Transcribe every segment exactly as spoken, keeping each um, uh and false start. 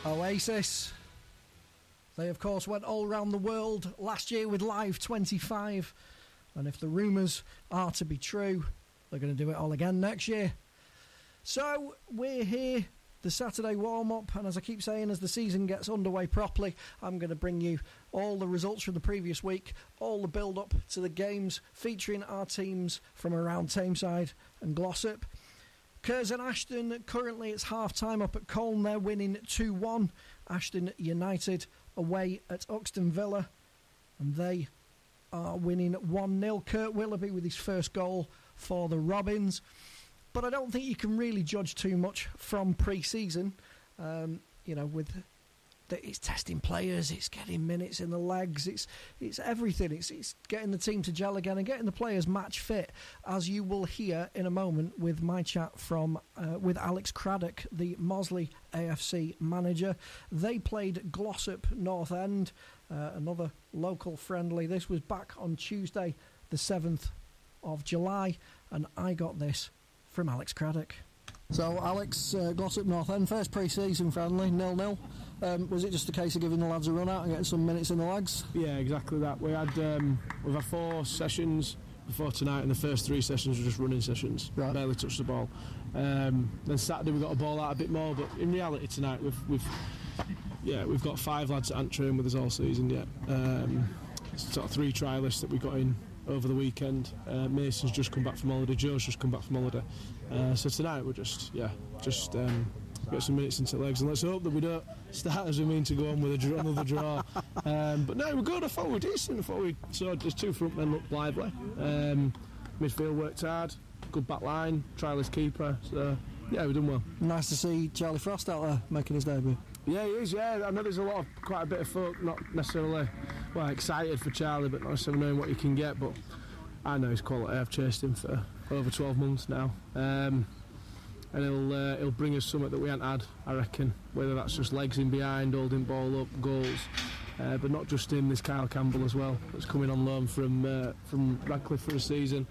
Oasis. They, of course, went all around the world last year with Live twenty-five. And if the rumours are to be true, they're going to do it all again next year. So, we're here, the Saturday warm-up, and as I keep saying, as the season gets underway properly, I'm going to bring you all the results from the previous week, all the build-up to the games, featuring our teams from around Tameside and Glossop. Curzon Ashton, currently it's half-time up at Colne, they're winning two one. Ashton United away at Uxton Villa, and they are winning one nil. Kurt Willoughby with his first goal for the Robins. But I don't think you can really judge too much from pre-season. Um, you know, with the, it's testing players, it's getting minutes in the legs, it's it's everything. It's it's getting the team to gel again and getting the players match fit, as you will hear in a moment with my chat from uh, with Alex Craddock, the Mosley A F C manager. They played Glossop North End, uh, another local friendly. This was back on Tuesday, the seventh of July, and I got this from Alex Craddock. So, Alex, uh, Glossop North End, first pre-season friendly, nil nil. Um, was it just a case of giving the lads a run out and getting some minutes in the legs? Yeah, exactly that. We had um, we've had four sessions before tonight, and the first three sessions were just running sessions. Right. Barely touched the ball. Um, then Saturday we got a ball out a bit more, but in reality tonight we've we've yeah we've got five lads that haven't trained with us all season yet. Um, sort of three trialists that we got in over the weekend. uh, Mason's just come back from holiday, Joe's just come back from holiday, uh, so tonight we're just yeah just um, get some minutes into legs, and let's hope that we don't start as we mean to go on with a draw, another draw. um, but no, we're good. I thought we were decent. I thought we saw there's two front men looked lively, um, midfield worked hard, good back line, trialist keeper, so yeah, we've done well. Nice to see Charlie Frost out there making his debut. Yeah, he is, yeah. I know there's a lot of, quite a bit of folk not necessarily, well, excited for Charlie, but not necessarily knowing what you can get, but I know his quality. I've chased him for over twelve months now. Um, and he'll uh, he'll bring us something that we haven't had, I reckon, whether that's just legs in behind, holding ball up, goals. Uh, but not just him, there's Kyle Campbell as well, that's coming on loan from uh, from Radcliffe for a season.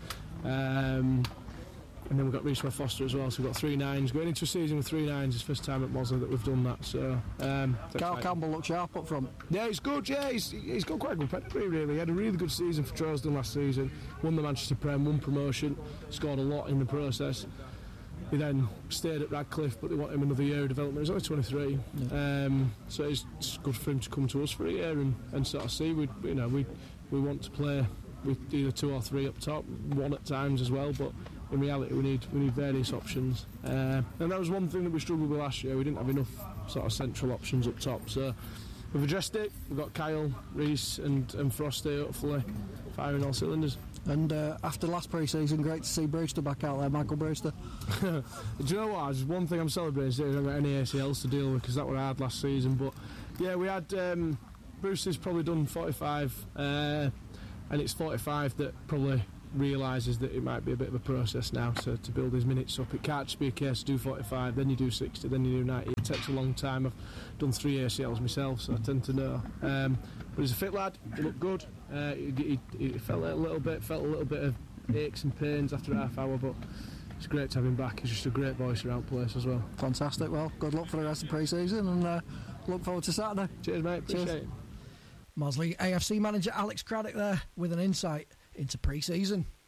Um, And then we've got Reece Foster as well, so we've got three nines. Going into a season with three nines, it's the first time at Mosley that we've done that. So, um, Kyle Campbell looks sharp up front. Yeah, he's good, yeah. He's, he's got quite a good pedigree, really. He had a really good season for Trousdon last season. Won the Manchester Prem, won promotion, scored a lot in the process. He then stayed at Radcliffe, but they want him another year of development. He's only twenty-three. Yeah. Um, so it's, it's good for him to come to us for a year and, and sort of see. We, you know, we we want to play with either two or three up top, one at times as well, but in reality we need we need various options, uh, and that was one thing that we struggled with last year. We didn't have enough sort of central options up top, so we've addressed it. We've got Kyle, Reece and, and Frosty hopefully firing all cylinders. And uh, after last pre-season, great to see Brewster back out there, Michael Brewster. Do you know what? There's one thing I'm celebrating is I haven't got any A C Ls to deal with, because that were hard last season, but yeah, we had um, Brewster's probably done forty-five, uh, and it's forty-five that probably realises that it might be a bit of a process now to, to build his minutes up. It can't just be a case of do forty-five, then you do sixty, then you do ninety. It takes a long time. I've done three A C Ls myself, so I tend to know. Um, but he's a fit lad, he looked good. Uh, he, he, he felt a little bit, felt a little bit of aches and pains after a half hour, but it's great to have him back. He's just a great voice around place as well. Fantastic. Well, good luck for the rest of pre-season, and uh, look forward to Saturday. Cheers, mate. Appreciate Cheers. it. Mosley A F C manager Alex Craddock there with an insight into pre-season.